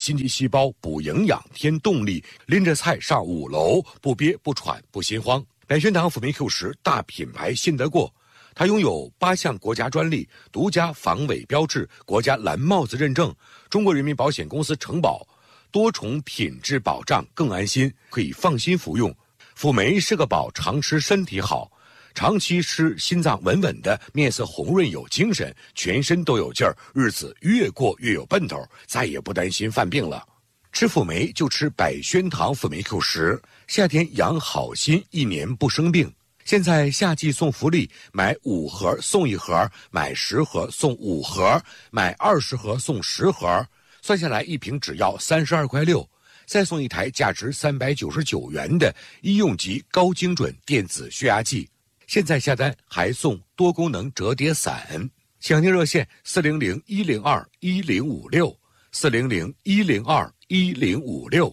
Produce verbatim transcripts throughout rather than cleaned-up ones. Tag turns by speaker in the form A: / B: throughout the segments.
A: 心肌细胞，补营养，添动力，拎着菜上五楼，不憋不喘不心慌。百宣堂辅酶 Q 十大品牌信得过，它拥有八项国家专利、独家防伪标志、国家蓝帽子认证，中国人民保险公司承保，多重品质保障，更安心，可以放心服用。辅酶是个宝，常吃身体好。长期吃，心脏稳稳的，面色红润有精神，全身都有劲儿，日子越过越有奔头，再也不担心犯病了。吃辅酶就吃百宣堂辅酶 Q 十，夏天养好心，一年不生病。现在夏季送福利，买五盒送一盒，买十盒送五盒，买二十盒送十盒，算下来一瓶只要三十二块六，再送一台价值三百九十九元的医用级高精准电子血压计。现在下单还送多功能折叠伞，详情热线四零零一零二一零五六四零零一零二一零五六。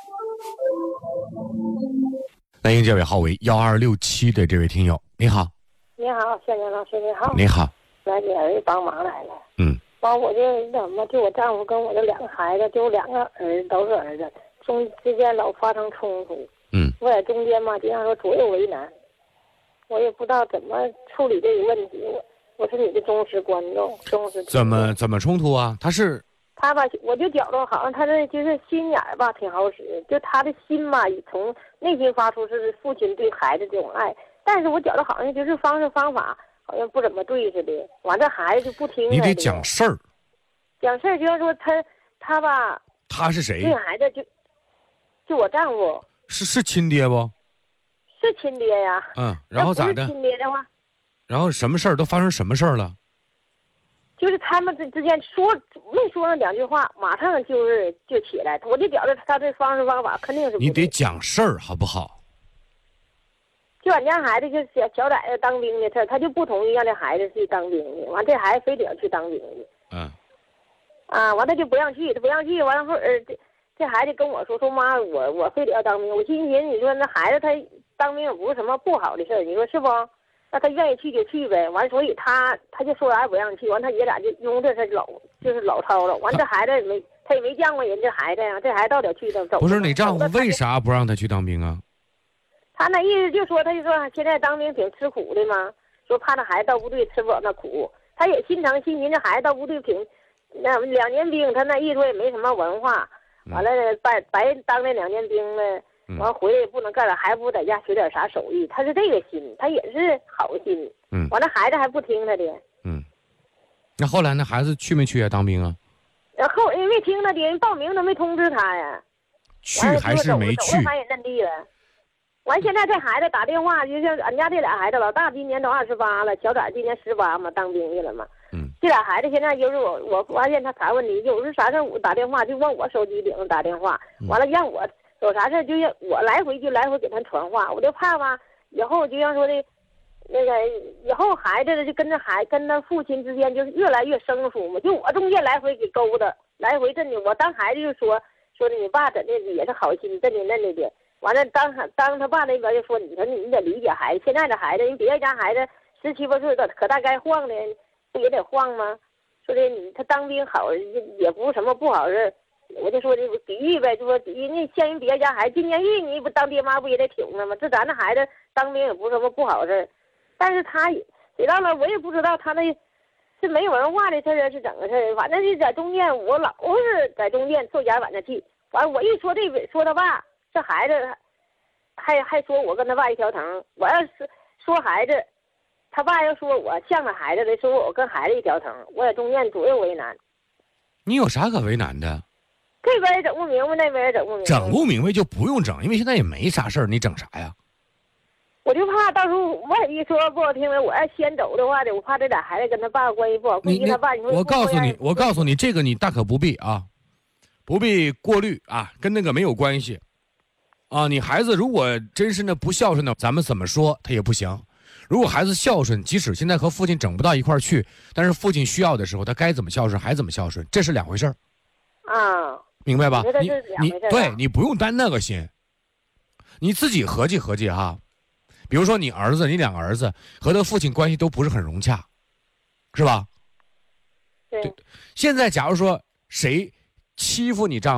A: 来迎这位号为幺二六七的这位听友，你好。
B: 你好，轩轩老师，你好。
A: 你好。
B: 来给儿子帮忙来了。
A: 嗯。
B: 完我就怎么就我丈夫跟我这两个孩子，就两个儿子都是儿子，中之间老发生冲突。
A: 嗯。
B: 我在中间嘛，就像说左右为难。我也不知道怎么处理这个问题，我我是你的忠实观众，忠实。
A: 怎么怎么冲突啊？他是
B: 他吧，我就觉着好像他这就是心眼儿吧，挺好使。就他的心嘛，从内心发出是父亲对孩子这种爱，但是我觉着好像就是方式方法好像不怎么对似的。完这孩子就不听。
A: 你得讲事儿。
B: 讲事儿就像说他他吧。
A: 他是谁？
B: 这孩子就就我丈夫。
A: 是是亲爹不？
B: 是亲爹呀。
A: 嗯，然后咋的？
B: 亲爹的话，
A: 然后什么事儿都发生什么事儿了？
B: 就是他们之之间说没说那两句话，马上就是就起来，我就觉得他这方式方法肯定是不对。
A: 你得讲事儿好不好？
B: 就俺家孩子就小小崽子当兵的事儿，他就不同意让这孩子去当兵的，完这孩子非得要去当兵的。
A: 嗯。
B: 啊，完他就不让去，他不让去，完了后儿这这孩子跟我说说妈，我我非得要当兵，我心寻你说那孩子他。当兵也不是什么不好的事儿，你说是不？那他愿意去就去呗。完，所以他他就说啥也不让去。完，他爷俩就因为这事老就是老吵了。完，这孩子也没他也没见过人这孩子呀，这孩子到底去的走。
A: 不是你丈夫为啥不让他去当兵啊？
B: 他那意思就说，他就说现在当兵挺吃苦的嘛，说怕那孩子到部队吃不了那苦，他也心疼心寻这孩子到部队挺那两年兵，他那意思说也没什么文化，完了白白当那两年兵了。完回来也不能干了，还不在家学点啥手艺？他是这个心，他也是好心。
A: 嗯。
B: 完了，孩子还不听他的。
A: 嗯。那后来那孩子去没去啊？当兵啊？
B: 然后人没听他的，人报名都没通知他呀。
A: 去还是没去？
B: 完也认地了。完现在这孩子打电话，就像俺家这俩孩子，老大今年都二十八了，小崽今年十八嘛，当兵去了嘛。
A: 嗯。
B: 这俩孩子现在就是我，我发现他啥问题，有时啥事我打电话就往我手机顶上打电话，完了让我。有啥事就让我来回就来回给他传话，我就怕吧，以后就像说的，那个以后孩子就跟着孩跟他父亲之间就是越来越生疏嘛，就我中间来回给勾搭，来回真的，我当孩子就说说的你爸怎的也是好心，真的那的的，完了当当他爸那边就说你说你得理解孩子，现在这孩子人别人家孩子十七八岁的可大该晃的，不也得晃吗？说的你他当兵好也不是什么不好事。我就说这比喻呗，就说人家像人别家孩子纪念日，你不当爹妈不也得挺着吗？这咱这孩子当兵也不是什么不好事，但是他谁到了我也不知道他那是没文化的事儿是怎么事儿，反正是在中间我老是在中间做假板着气。完我一说这个说他爸，这孩子还还说我跟他爸一条藤，我要是说孩子，他爸要说我像他孩子的，说我跟孩子一条藤，我在中间左右为难。
A: 你有啥可为难的？
B: 这边也整不明白，那边也整不明白。
A: 整不明白就不用整，因为现在也没啥事儿，你整啥呀？
B: 我就怕到时候我也一说不好听的，我要先走的话的，我怕这俩孩子跟他爸关系不好。
A: 你
B: 他爸，你说
A: 我告诉你，我告诉你，这个你大可不必啊，不必过滤啊，跟那个没有关系啊。你孩子如果真是那不孝顺的，咱们怎么说他也不行。如果孩子孝顺，即使现在和父亲整不到一块儿去，但是父亲需要的时候，他该怎么孝顺还怎么孝顺，这是两回事儿。
B: 啊。
A: 明白吧？
B: 你
A: 你对你不用担那个心，你自己合计合计哈。比如说你儿子，你两个儿子和他父亲关系都不是很融洽，是吧？
B: 对。
A: 现在假如说谁欺负你丈夫